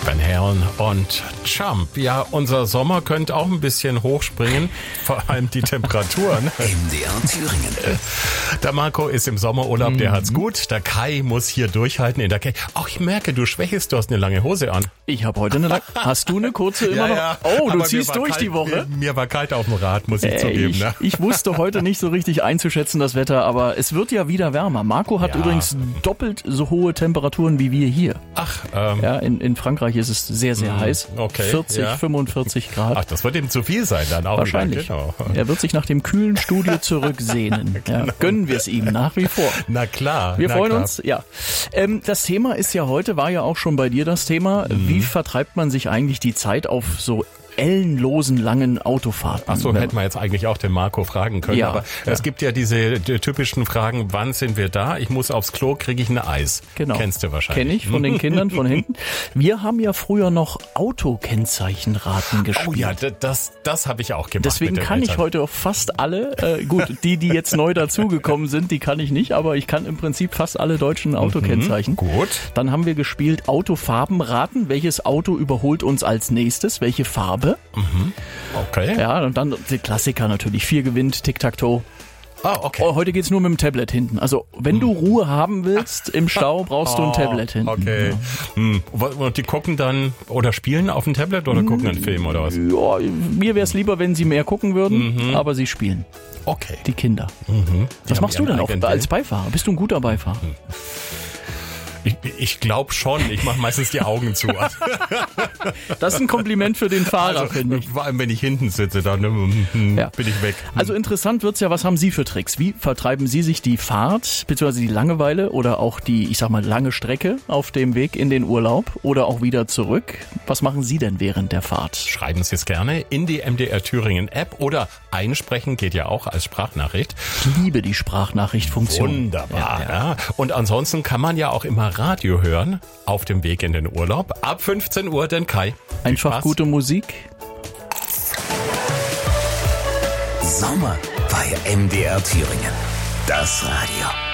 Van Halen und Jump. Ja, unser Sommer könnte auch ein bisschen hochspringen, vor allem die Temperaturen. MDR Thüringen. Der Marco ist im Sommerurlaub, der hat's gut. Der Kai muss hier durchhalten in der Kälte. Ach, ich merke, du schwächest, du hast eine lange Hose an. Ich habe heute eine lange... Hast du eine kurze immer noch? Ja, Oh, du aber ziehst durch kalt, die Woche? Mir war kalt auf dem Rad, muss ich zugeben. Ne? Ich wusste heute nicht so richtig einzuschätzen, das Wetter, aber es wird ja wieder wärmer. Marco hat übrigens doppelt so hohe Temperaturen wie wir hier. Ach, ja, in Frankreich ist es sehr, sehr heiß. Okay, 40, 45 Grad. Ach, das wird ihm zu viel sein dann auch. Wahrscheinlich. Wieder, genau. Er wird sich nach dem kühlen Studio zurücksehnen. Ja, gönnen wir es ihm nach wie vor. Na klar. Wir freuen uns, ja. Das Thema ist ja heute, war ja auch schon bei dir das Thema. Wie vertreibt man sich eigentlich die Zeit auf so ellenlosen langen Autofahrten? Ach so, hätten wir jetzt eigentlich auch den Marco fragen können. Ja, aber es gibt ja diese typischen Fragen, wann sind wir da? Ich muss aufs Klo, kriege ich ein Eis. Genau. Kennst du wahrscheinlich. Kenn ich von den Kindern von hinten. Wir haben ja früher noch Autokennzeichenraten gespielt. Oh ja, das habe ich auch gemacht. Deswegen mit den kann ich Eltern. heute auch fast alle, gut, die jetzt neu dazugekommen sind, die kann ich nicht, aber ich kann im Prinzip fast alle deutschen Autokennzeichen. Gut. Dann haben wir gespielt Autofarbenraten. Welches Auto überholt uns als nächstes? Welche Farbe? Okay. Ja, und dann die Klassiker natürlich. 4 gewinnt, Tic-Tac-Toe. Ah, okay. Oh, heute geht's nur mit dem Tablet hinten. Also, wenn du Ruhe haben willst im Stau, brauchst du ein Tablet hinten. Okay. Ja. Und die gucken dann oder spielen auf dem Tablet oder gucken einen Film oder was? Ja, mir wäre es lieber, wenn sie mehr gucken würden, aber sie spielen. Okay. Die Kinder. Was haben machst du ihren denn auch eigenen als Beifahrer? Bist du ein guter Beifahrer? Ich glaube schon. Ich mache meistens die Augen zu. Das ist ein Kompliment für den Fahrer, finde ich. Vor allem, wenn ich hinten sitze, dann bin ich weg. Also interessant wird's ja, was haben Sie für Tricks? Wie vertreiben Sie sich die Fahrt, beziehungsweise die Langeweile oder auch die, ich sag mal, lange Strecke auf dem Weg in den Urlaub oder auch wieder zurück? Was machen Sie denn während der Fahrt? Schreiben Sie es gerne in die MDR Thüringen App oder einsprechen, geht ja auch als Sprachnachricht. Ich liebe die Sprachnachrichtfunktion. Wunderbar. Ja. Und ansonsten kann man ja auch immer Radio hören auf dem Weg in den Urlaub. Ab 15 Uhr, denn Kai. Einfach gute Musik. Sommer bei MDR Thüringen. Das Radio.